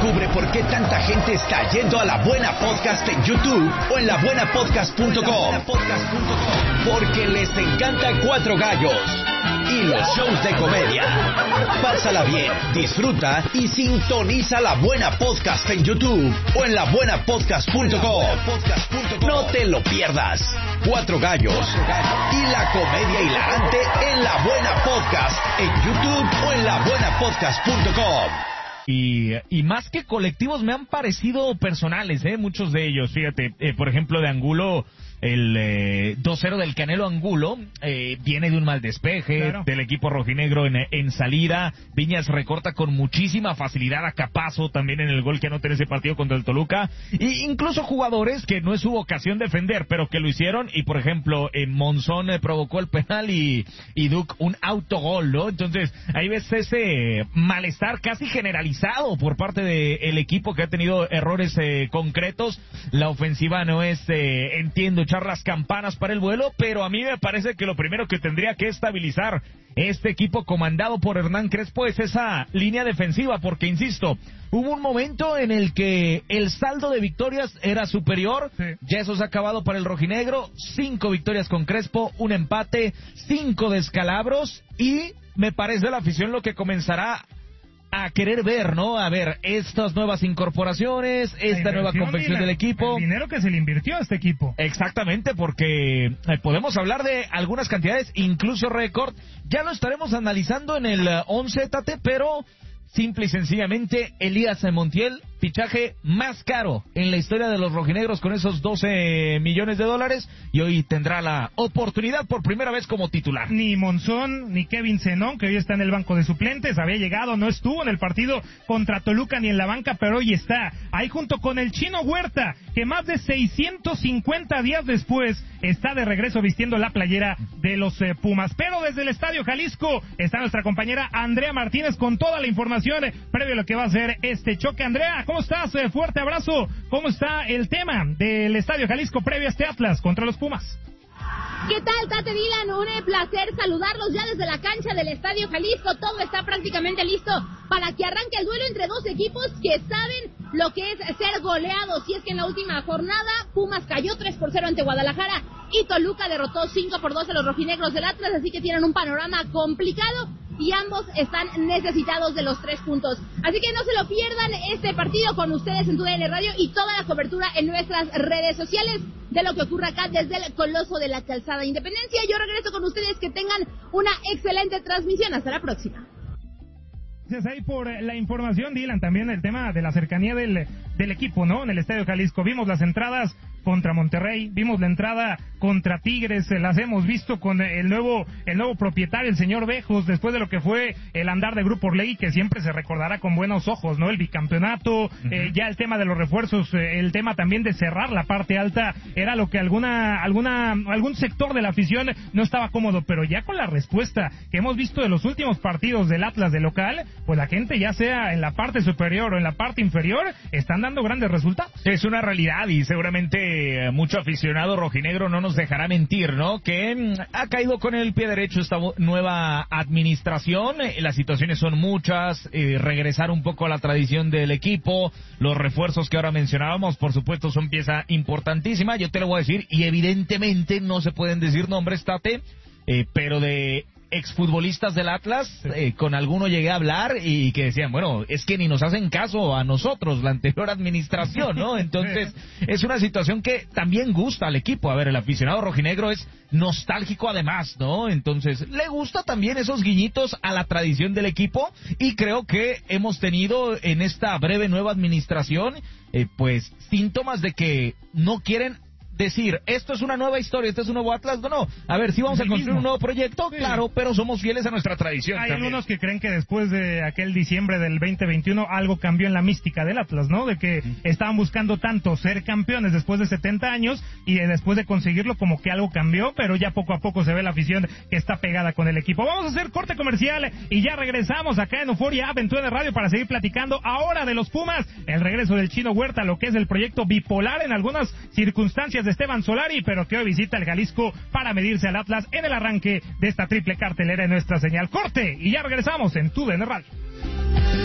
Descubre por qué tanta gente está yendo a La Buena Podcast en YouTube o en labuenapodcast.com. Porque les encanta Cuatro Gallos y los shows de comedia. Pásala bien, disfruta y sintoniza La Buena Podcast en YouTube o en labuenapodcast.com. No te lo pierdas. Cuatro Gallos y la comedia hilarante en La Buena Podcast en YouTube o en labuenapodcast.com. Y más que colectivos me han parecido personales, muchos de ellos. Fíjate, por ejemplo, de Angulo, el 2-0 del Canelo Angulo viene de un mal despeje, claro, del equipo rojinegro en salida. Viñas recorta con muchísima facilidad a Capazo también en el gol que anota en ese partido contra el Toluca. Y incluso jugadores que no es su vocación defender, pero que lo hicieron. Y por ejemplo, Monzón provocó el penal y Duke un autogol, ¿no? Entonces ahí ves ese malestar casi generalizado por parte del equipo, que ha tenido errores concretos. La ofensiva no es, entiendo, echar las campanas para el vuelo, pero a mí me parece que lo primero que tendría que estabilizar este equipo comandado por Hernán Crespo es esa línea defensiva, porque insisto, hubo un momento en el que el saldo de victorias era superior, sí. Ya eso se ha acabado para el rojinegro. 5 victorias con Crespo, un empate, 5 descalabros, y me parece la afición lo que comenzará a querer ver, ¿no? A ver, estas nuevas incorporaciones, esta nueva confección del equipo. El dinero que se le invirtió a este equipo. Exactamente, porque podemos hablar de algunas cantidades, incluso récord. Ya lo estaremos analizando en el 11, Tate, pero simple y sencillamente Elías Montiel, fichaje más caro en la historia de los rojinegros con esos $12 millones, y hoy tendrá la oportunidad por primera vez como titular. Ni Monzón, ni Kevin Zenón, que hoy está en el banco de suplentes, había llegado, no estuvo en el partido contra Toluca ni en la banca, pero hoy está ahí junto con el Chino Huerta, que más de 650 días después está de regreso vistiendo la playera de los Pumas. Pero desde el Estadio Jalisco está nuestra compañera Andrea Martínez con toda la información previo a lo que va a ser este choque. Andrea, ¿cómo estás? Fuerte abrazo. ¿Cómo está el tema del Estadio Jalisco previo a este Atlas contra los Pumas? ¿Qué tal, Tate, Dylan? Un placer saludarlos ya desde la cancha del Estadio Jalisco. Todo está prácticamente listo para que arranque el duelo entre dos equipos que saben lo que es ser goleados. Y es que en la última jornada Pumas cayó 3-0 ante Guadalajara y Toluca derrotó 5-2 a los rojinegros del Atlas, así que tienen un panorama complicado y ambos están necesitados de los 3 puntos. Así que no se lo pierdan este partido con ustedes en TUDN Radio y toda la cobertura en nuestras redes sociales de lo que ocurre acá desde el Coloso de la Calzada Independencia. Yo regreso con ustedes, que tengan una excelente transmisión. Hasta la próxima. Gracias ahí por la información, Dylan. También el tema de la cercanía del equipo, ¿no? En el Estadio Jalisco vimos las entradas contra Monterrey, vimos la entrada contra Tigres, las hemos visto con el nuevo propietario, el señor Bejos, después de lo que fue el andar de Grupo Orlegui, que siempre se recordará con buenos ojos, ¿no? El bicampeonato, ya el tema de los refuerzos, el tema también de cerrar la parte alta, era lo que algún sector de la afición no estaba cómodo, pero ya con la respuesta que hemos visto de los últimos partidos del Atlas de local, pues la gente, ya sea en la parte superior o en la parte inferior, están dando grandes resultados. Es una realidad, y seguramente mucho aficionado rojinegro no nos dejará mentir, ¿no? Que ha caído con el pie derecho esta nueva administración. Las situaciones son muchas, regresar un poco a la tradición del equipo, los refuerzos que ahora mencionábamos, por supuesto, son pieza importantísima. Yo te lo voy a decir, y evidentemente no se pueden decir nombres, Tate, pero de exfutbolistas del Atlas, con alguno llegué a hablar y que decían, bueno, es que ni nos hacen caso a nosotros, la anterior administración, ¿no? Entonces, es una situación que también gusta al equipo. A ver, el aficionado rojinegro es nostálgico además, ¿no? Entonces, le gusta también esos guiñitos a la tradición del equipo, y creo que hemos tenido en esta breve nueva administración, pues, síntomas de que no quieren decir, esto es una nueva historia, esto es un nuevo Atlas. No, a ver, sí vamos a construir un nuevo proyecto, sí, claro, pero somos fieles a nuestra tradición. Hay también algunos que creen que después de aquel diciembre del 2021 algo cambió en la mística del Atlas, ¿no? De que estaban buscando tanto ser campeones después de 70 años y después de conseguirlo como que algo cambió, pero ya poco a poco se ve la afición que está pegada con el equipo. Vamos a hacer corte comercial y ya regresamos acá en Euforia Aventura de Radio para seguir platicando ahora de los Pumas, el regreso del Chino Huerta, lo que es el proyecto bipolar en algunas circunstancias de Esteban Solari, pero que hoy visita el Jalisco para medirse al Atlas en el arranque de esta triple cartelera en nuestra señal. Corte y ya regresamos en TUDN Radio.